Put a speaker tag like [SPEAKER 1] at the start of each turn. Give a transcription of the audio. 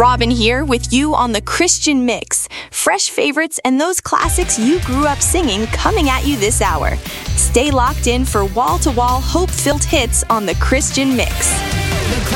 [SPEAKER 1] Robin here with you on the Christian Mix. Fresh favorites and those classics you grew up singing coming at you this hour. Stay locked in for wall-to-wall hope-filled hits on the Christian Mix.